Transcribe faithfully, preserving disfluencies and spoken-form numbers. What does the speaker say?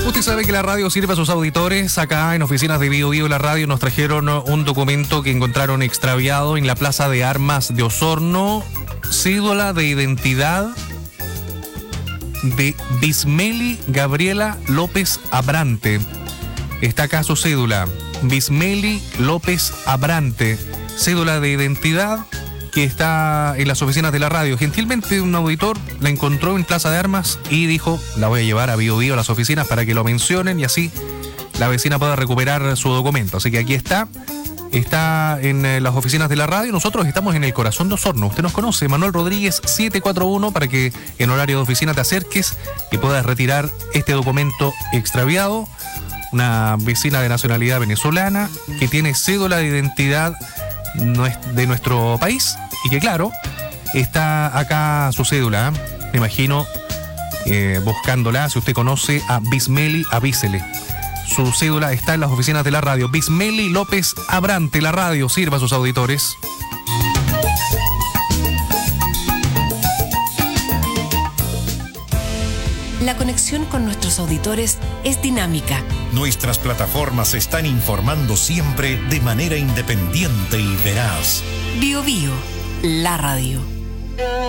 Usted sabe que la radio sirve a sus auditores. Acá en oficinas de Bio Bio La Radio nos trajeron un documento que encontraron extraviado en la Plaza de Armas de Osorno. Cédula de identidad de Bismeli Gabriela López Abrante. Está acá su cédula. Bismeli López Abrante. Cédula de identidad que está en las oficinas de la radio. Gentilmente un auditor la encontró en Plaza de Armas y dijo, la voy a llevar a Bio Bio a las oficinas para que lo mencionen y así la vecina pueda recuperar su documento. Así que aquí está, está en eh, las oficinas de la radio. Nosotros estamos en el corazón de Osorno. Usted nos conoce, Manuel Rodríguez setecientos cuarenta y uno, para que en horario de oficina te acerques y puedas retirar este documento extraviado. Una vecina de nacionalidad venezolana que tiene cédula de identidad de nuestro país y que claro, está acá su cédula, ¿eh? Me imagino eh, buscándola. Si usted conoce a Bismeli, avísele. Su cédula está en las oficinas de la radio. Bismeli López Abrante, la radio sirva a sus auditores. La conexión con nuestros auditores es dinámica. Nuestras plataformas están informando siempre de manera independiente y veraz. Bio Bio, la radio.